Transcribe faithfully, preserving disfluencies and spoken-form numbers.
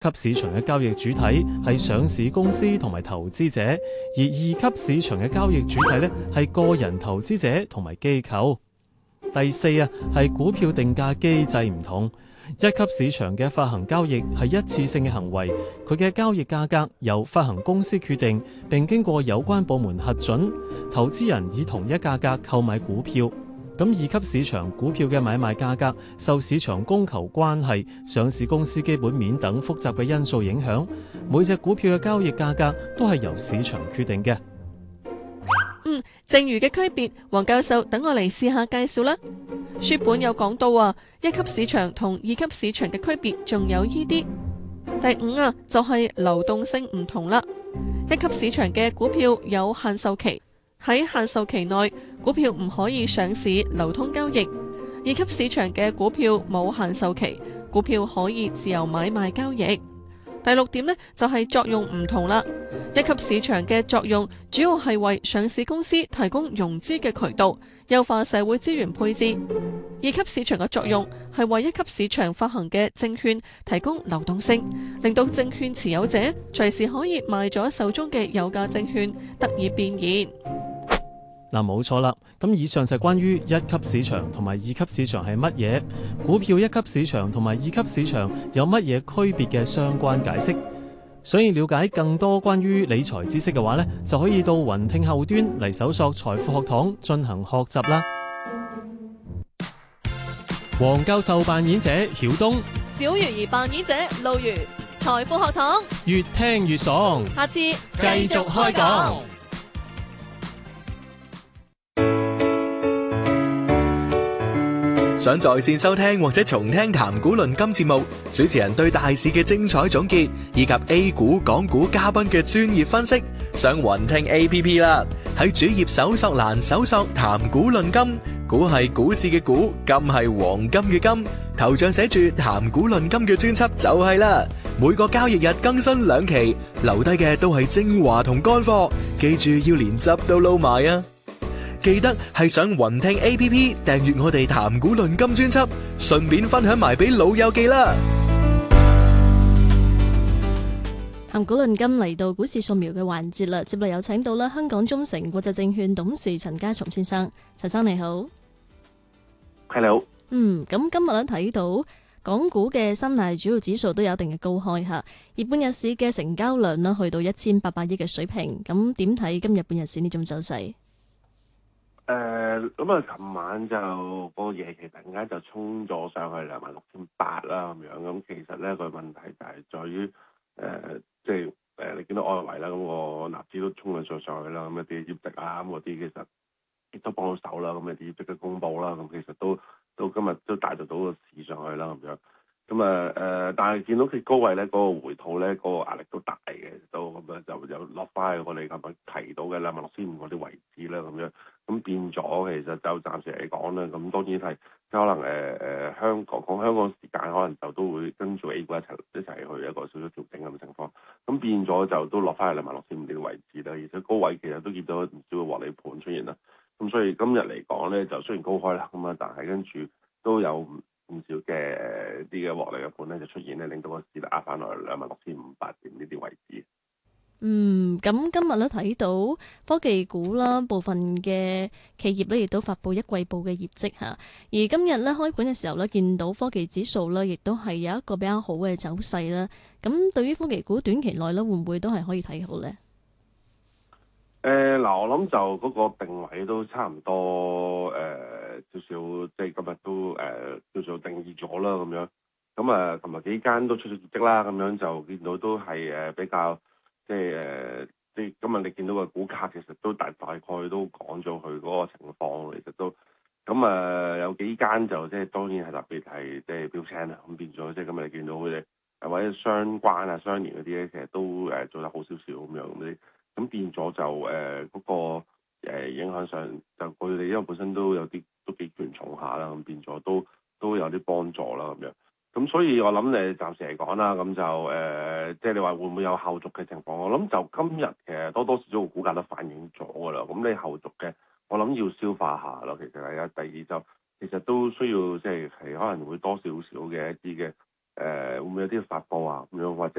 級市場嘅交易主體係上市公司同埋投資者，而二級市場嘅交易主體咧係個人投資者同埋機構。第四啊，係股票定價機制唔同。一級市場嘅發行交易係一次性嘅行為，佢嘅交易價格由發行公司決定，並經過有關部門核准，投資人以同一價格購買股票。咁二級市場股票嘅買賣價格受市場供求關係、上市公司基本面等複雜嘅因素影響，每隻股票嘅交易價格都係由市場決定嘅。 嗯，剩餘嘅區別，黃教授等我嚟試下介紹啦。書本有講到啊，一級市場同二級市場嘅區別仲有依啲。第五啊，就係流動性唔同啦。一級市場嘅股票有限售期，喺限售期內，股票唔可以上市流通交易。二級市場嘅股票冇限售期，股票可以自由買賣交易。第六點呢，就係作用唔同啦。一級市場嘅作用主要係為上市公司提供融資嘅渠道，優化社會資源配置。二級市場嘅作用係為一級市場發行嘅證券提供流動性，令到證券持有者隨時可以賣咗手中嘅有價證券，得以變現。 嗱，冇錯啦。咁以上就係關於一級市場同埋二級市場係乜嘢，股票一級市場同埋二級市場有乜嘢區別嘅相關解釋。想要了解更多關於理財知識嘅話呢，就可以到雲聽後端嚟搜索財富學堂進行學習啦。黃教授扮演者曉東， 小魚兒扮演者路如，財富學堂越聽越爽， 下次繼續開講。 想在線收聽或者重聽談股論金節目，主持人對大市嘅精彩總結，以及 A 股、港股嘉賓嘅專業分析，上雲聽 A P P 啦。喺主頁搜索欄搜索談股論金，股係股市嘅股，金係黃金嘅金，頭像寫住談股論金嘅專輯就係啦。每個交易日更新兩期，留低嘅都係精華同乾貨，記住要連汁都撈埋啊！記得係上雲聽 A P P 訂閱我哋談股論金專輯，順便分享埋俾老友記啦。 談股論金嚟到股市掃描嘅環節啦，接落有請到啦香港中誠國際證券董事陳家松先生。陳生你好。 係你好。 嗯，咁今日咧睇到港股嘅三大主要指數都有一定嘅高開吓，而半日市嘅成交量咧去到一千八百億嘅水平，咁點睇今日半日市呢種走勢？ 誒咁啊！琴晚就個夜期突然間就衝咗上去兩萬六千八啦，咁樣咁其實咧個問題就係在於誒、呃，即係誒、呃、你見到外圍啦，咁、那個納指都衝咗上上去啦，咁一啲業績啊，咁嗰啲其實亦都幫到手啦，咁一啲業績嘅公佈啦，咁其實都都今日都帶動到個市上去啦，咁樣咁啊誒，但係見到佢高位咧，嗰、那個回吐咧，嗰、那個壓力都大嘅，都咁樣就有落翻去我哋今日提到嘅兩萬六千五嗰啲位置啦，咁樣。咁變咗，其實就暫時嚟講咧，咁當然係可能誒誒、呃、香港講香港時間，可能就都會跟住 A 股一齊一齊去一個少少調整咁嘅情況。咁變咗就都落翻去兩萬六千五呢個位置啦，而且高位其實都見到唔少嘅獲利盤出現啦。咁所以今日嚟講咧，就雖然高開啦，咁啊，但係跟住都有唔少嘅啲嘅獲利嘅盤咧就出現咧，令到個市咧壓翻落嚟兩萬六千五百點呢啲位置。 嗯，咁今日咧睇到科技股啦，部分嘅企業咧亦都發布一季報嘅業績吓，而今日咧開盤嘅時候咧，見到科技指數咧亦都係有一個比較好嘅走勢啦。咁對於科技股短期內咧，會唔會都係可以睇好咧？ 誒嗱、呃，我諗就嗰個定位都差唔多，誒、呃、少少，即係今日都誒、呃、叫做定義咗啦咁樣。咁啊，同埋幾間都出咗業績啦，咁樣就見到都係誒比較。即係誒，即係今日你見到個股價其實都大大概都講咗佢嗰個情況，其實都咁誒、呃、有幾間就即係當然係特別係即係標青啦，咁變咗即係今日你見到佢哋或者相關啊、相連嗰啲咧，其實都誒做得好少少咁樣咁啲，咁變咗就誒嗰、呃那個、呃、影響上就佢哋因為本身都有啲都幾權重下啦，咁變咗都都有啲幫助啦咁樣。咁所以我諗誒暫時嚟講啦，咁就誒、呃，即係你話會唔會有後續嘅情況？我諗就今日其實多多少少個股價都反映咗㗎啦。咁你後續嘅，我諗要消化下咯。其實係啊，第二就其實都需要即係係可能會多少少嘅一啲嘅會唔會有啲發佈啊咁樣，或者